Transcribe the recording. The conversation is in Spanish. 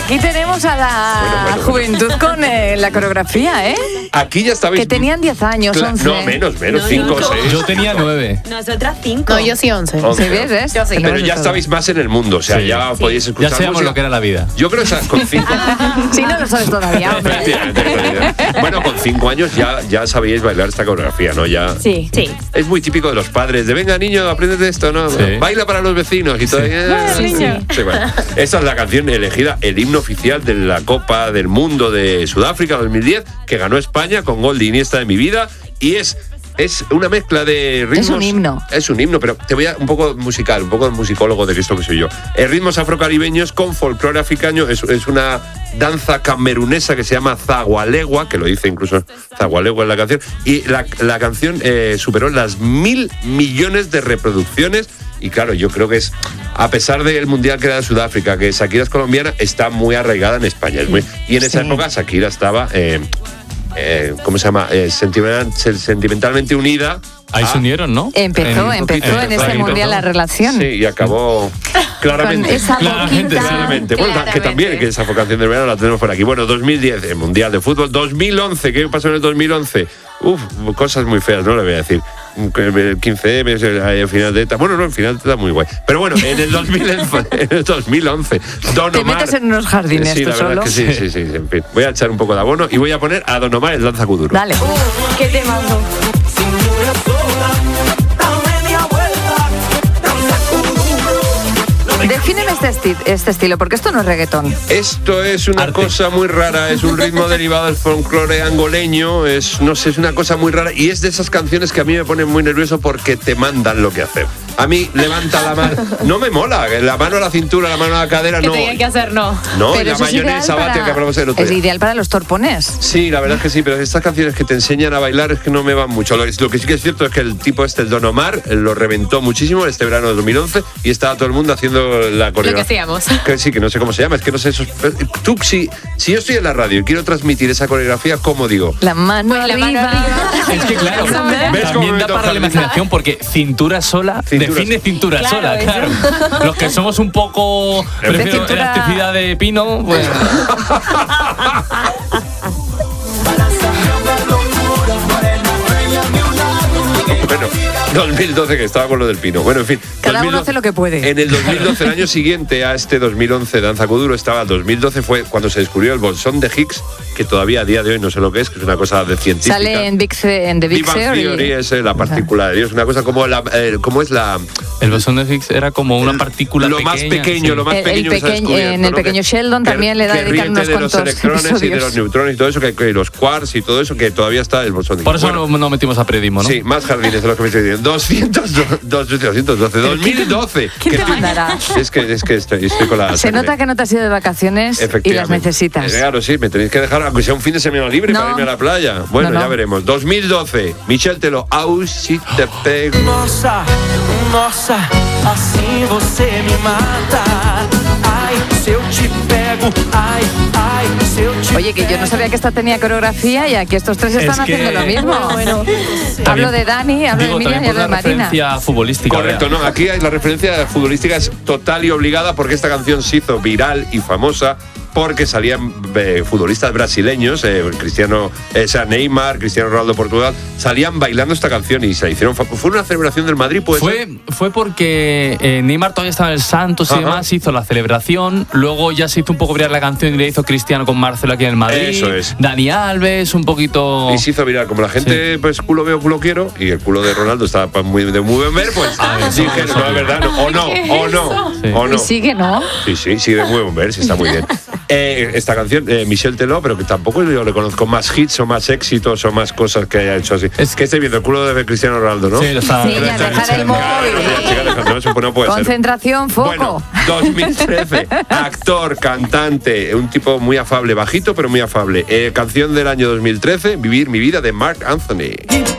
Aquí tenemos a la juventud con la coreografía, ¿eh? Aquí ya estabais... Que tenían 10 años, 11. No, menos, 5 o 6. Yo tenía 9. Nosotras 5. No, yo sí 11. ¿Sí ves? Yo sí. Pero ya estabais más en el mundo, o sea, ya podíais escuchar Ya sabíamos música. lo que era la vida. Yo creo que con 5... Si no lo sabes todavía, hombre. Efectivamente. Bueno, con 5 años ya sabíais bailar esta coreografía, ¿no? Ya... Sí. Es muy típico de los padres, de venga niño, apréndete esto, ¿no? Sí. Baila para los vecinos y todo. Sí, bueno. Esta es la canción elegida, el himno oficial de la Copa del Mundo de Sudáfrica 2010, que ganó España con gol de Iniesta de mi vida, y es una mezcla de ritmos. Es un himno. Es un himno, pero te voy a un poco musical, un poco musicólogo de esto que soy yo. Ritmos afrocaribeños con folclore africano. Es una danza camerunesa que se llama Zagualegua, que lo dice incluso Zagualegua en la canción. Y la canción superó las 1.000 millones de reproducciones. Y claro, yo creo que es, a pesar del mundial que era de Sudáfrica, que Shakira es colombiana, está muy arraigada en España. Y en esa época Shakira estaba... ¿cómo se llama? Sentimentalmente unida. Ahí se unieron, ¿no? Empezó en ese mundial la relación. Sí, y acabó claramente. Con esa boquita. Claramente. Bueno, que también, que esa canción del verano la tenemos por aquí. Bueno, 2010, el Mundial de Fútbol. 2011, ¿qué pasó en el 2011? Cosas muy feas, no le voy a decir. El 15M, el final de ETA. Bueno, no, el final de ETA muy guay. Pero bueno, en el 2011, Don Omar... Te metes en unos jardines, sí, tú la verdad solo. es que sí, en fin. Voy a echar un poco de abono y voy a poner a Don Omar el Danza Kuduro. Dale. ¡Qué temazo! Defíneme este estilo, porque esto no es reggaetón. Esto es una cosa muy rara, es un ritmo derivado del folclore angoleño, es una cosa muy rara y es de esas canciones que a mí me ponen muy nervioso porque te mandan lo que hacer. A mí, levanta la mano, no me mola, la mano a la cintura, la mano a la cadera, no. ¿Qué tenía que hacer? No. No, Pero la eso es mayonesa ideal bate que hablamos el otro Es día. ideal para los torpones. Sí, la verdad es que sí, pero estas canciones que te enseñan a bailar es que no me van mucho. Lo que sí que es cierto es que el tipo el Don Omar, lo reventó muchísimo este verano de 2011 y estaba todo el mundo haciendo la coreografía. Lo que hacíamos. Que sí, que no sé cómo se llama, es que no sé eso. Tú, si yo estoy en la radio y quiero transmitir esa coreografía, ¿cómo digo? La mano Pues la arriba. mano arriba. Es que claro, ¿Ves cómo también me da toca para la a mí? imaginación porque cintura sola define cintura Claro, sola, eso. claro. Los que somos un poco prefiero cintura- elasticidad de pino, pues Bueno, 2012, que estaba con lo del pino. Bueno, en fin. Cada uno hace lo que puede. En el 2012, el año siguiente a este 2011 Danza Kuduro, estaba 2012, fue cuando se descubrió el bosón de Higgs, que todavía a día de hoy no sé lo que es una cosa de científica. Sale en The Big Bang Theory. Theory es la partícula de Dios, una cosa como ¿cómo es la...? el bosón de Higgs era como una partícula lo pequeña. más pequeño, sí. lo más pequeño que se ha descubierto, En el ¿no? pequeño Sheldon también le da dedican unos de los cuantos electrones y de episodios. los neutrones y todo eso, que los quarks y todo eso, que todavía está el bosón de Higgs. Por eso Bueno, no metimos a periodismo, ¿no? sí, más jardines de los que me estoy diciendo. 2012. ¿Quién te mandará? Es que estoy con la... Se nota que no te has ido de vacaciones y las Efectivamente. necesitas. Claro, sí, me tenéis que dejar, aunque sea un fin de semana libre No. para irme a la playa. Bueno, No. ya veremos. 2012, Michel Teló, Au, si te pego. Nossa, assim você me mata. Ai, se eu te pego. Ai, se eu te Oye, que yo no sabía que esta tenía coreografía y aquí estos tres están Es que- haciendo lo mismo. También- Hablo de Dani, hablo de Digo, Miriam y también por hablo de la Marina. referencia futbolística. Correcto, vea. no, aquí hay la referencia futbolística es total y obligada porque esta canción se hizo viral y famosa porque salían futbolistas brasileños, Neymar, Cristiano Ronaldo de Portugal, salían bailando esta canción y se hicieron. Fue una celebración del Madrid, pues. Fue porque Neymar todavía estaba en el Santos y Ajá. demás, hizo la celebración, luego ya se hizo un poco viral la canción y le hizo Cristiano con Marcelo aquí en el Madrid. Eso es. Dani Alves, un poquito... Y se hizo viral, como la gente, pues culo veo, culo quiero, y el culo de Ronaldo estaba de muy buen ver, pues dije, no, es verdad, no, o no. Sí. O no. Y sigue, ¿no? Sí, sigue de muy buen ver, sí, está muy bien. Esta canción, Michel Teló, pero que tampoco yo le conozco más hits o más éxitos o más cosas que haya hecho así. Es que estoy viendo el culo de Cristiano Ronaldo, ¿no? Sí, lo está... Sí, ya, dejar el móvil. No puede ser. Concentración, foco. Bueno, 2013, actor, cantante, un tipo muy afable, bajito pero muy afable. Canción del año 2013, Vivir mi vida de Marc Anthony.